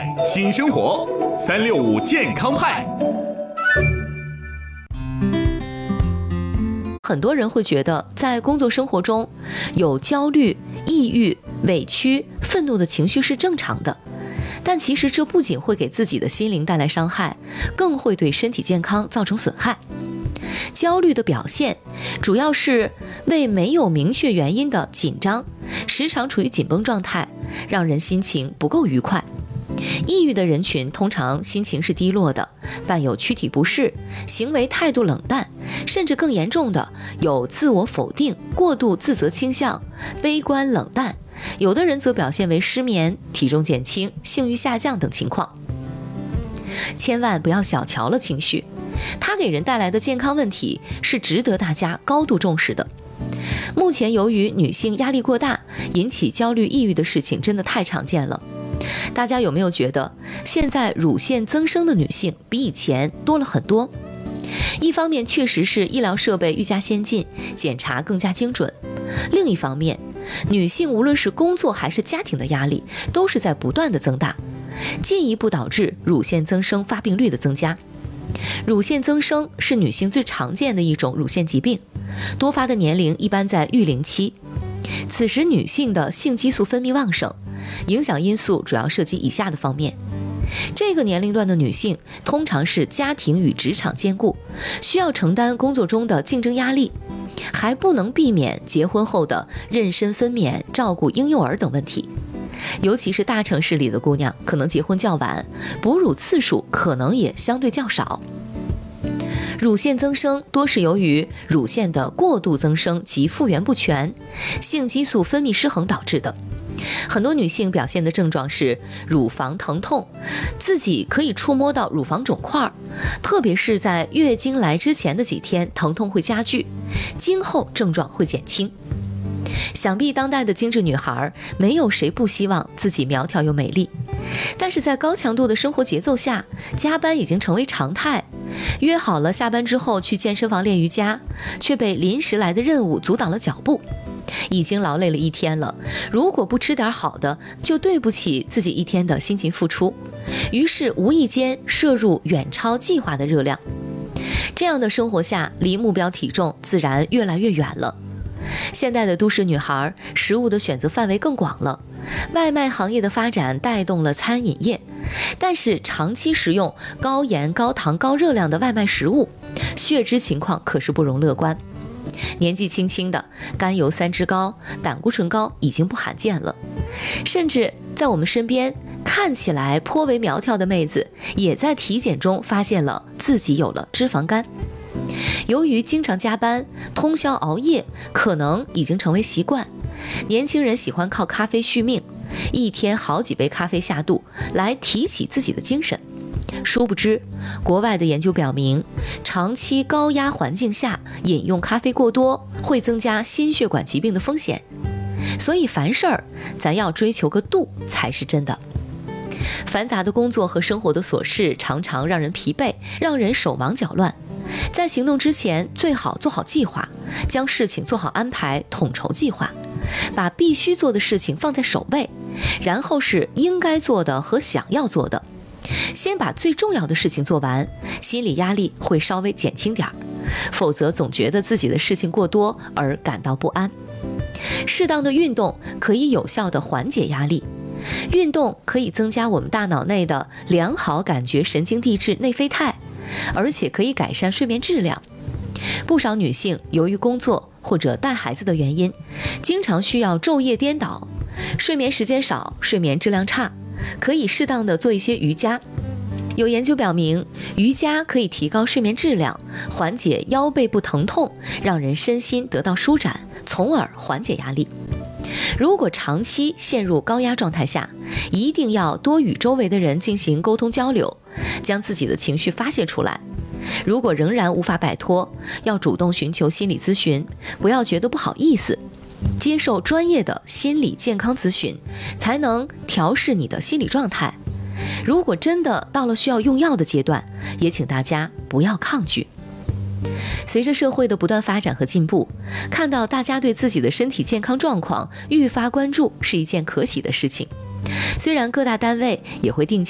新生活365健康派。 很多人会觉得在工作生活中有焦虑、抑郁、委屈、愤怒的情绪是正常的，但其实这不仅会给自己的心灵带来伤害，更会对身体健康造成损害。焦虑的表现主要是为没有明确原因的紧张，时常处于紧绷状态，让人心情不够愉快。抑郁的人群通常心情是低落的，伴有躯体不适，行为态度冷淡，甚至更严重的有自我否定、过度自责倾向、悲观冷淡，有的人则表现为失眠、体重减轻、性欲下降等情况。千万不要小瞧了情绪，它给人带来的健康问题是值得大家高度重视的。目前由于女性压力过大引起焦虑抑郁的事情真的太常见了，大家有没有觉得现在乳腺增生的女性比以前多了很多？一方面确实是医疗设备愈加先进，检查更加精准，另一方面女性无论是工作还是家庭的压力都是在不断的增大，进一步导致乳腺增生发病率的增加。乳腺增生是女性最常见的一种乳腺疾病，多发的年龄一般在育龄期，此时女性的性激素分泌旺盛，影响因素主要涉及以下的方面。这个年龄段的女性通常是家庭与职场兼顾，需要承担工作中的竞争压力，还不能避免结婚后的妊娠分娩、照顾婴幼儿等问题。尤其是大城市里的姑娘，可能结婚较晚，哺乳次数可能也相对较少。乳腺增生多是由于乳腺的过度增生及复原不全、性激素分泌失衡导致的。很多女性表现的症状是乳房疼痛，自己可以触摸到乳房肿块，特别是在月经来之前的几天，疼痛会加剧，经后症状会减轻。想必当代的精致女孩没有谁不希望自己苗条又美丽，但是在高强度的生活节奏下，加班已经成为常态。约好了下班之后去健身房练瑜伽，却被临时来的任务阻挡了脚步。已经劳累了一天了，如果不吃点好的，就对不起自己一天的辛勤付出，于是无意间摄入远超计划的热量。这样的生活下，离目标体重自然越来越远了。现代的都市女孩，食物的选择范围更广了，外卖行业的发展带动了餐饮业，但是长期食用高盐、高糖、高热量的外卖食物，血脂情况可是不容乐观。年纪轻轻的甘油三酯高、胆固醇高已经不罕见了，甚至在我们身边看起来颇为苗条的妹子，也在体检中发现了自己有了脂肪肝。由于经常加班、通宵熬夜，可能已经成为习惯。年轻人喜欢靠咖啡续命，一天好几杯咖啡下肚，来提起自己的精神。殊不知，国外的研究表明，长期高压环境下饮用咖啡过多，会增加心血管疾病的风险。所以凡事儿，咱要追求个度才是真的。繁杂的工作和生活的琐事常常让人疲惫，让人手忙脚乱。在行动之前，最好做好计划，将事情做好安排，统筹计划，把必须做的事情放在首位，然后是应该做的和想要做的。先把最重要的事情做完，心理压力会稍微减轻点儿，否则总觉得自己的事情过多而感到不安。适当的运动可以有效地缓解压力，运动可以增加我们大脑内的良好感觉神经递质内啡肽，而且可以改善睡眠质量。不少女性由于工作或者带孩子的原因，经常需要昼夜颠倒，睡眠时间少，睡眠质量差，可以适当的做一些瑜伽。有研究表明，瑜伽可以提高睡眠质量，缓解腰背部疼痛，让人身心得到舒展，从而缓解压力。如果长期陷入高压状态下，一定要多与周围的人进行沟通交流，将自己的情绪发泄出来。如果仍然无法摆脱，要主动寻求心理咨询，不要觉得不好意思，接受专业的心理健康咨询，才能调试你的心理状态。如果真的到了需要用药的阶段，也请大家不要抗拒。随着社会的不断发展和进步，看到大家对自己的身体健康状况愈发关注是一件可喜的事情。虽然各大单位也会定期